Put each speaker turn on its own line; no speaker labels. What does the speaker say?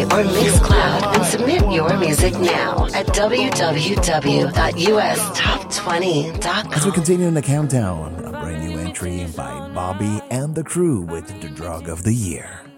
Spotify or Mixcloud and submit your music now at www.ustop20.com.
As we continue in the countdown, a brand new entry by Bobby and the Crew with the Drug of the Year.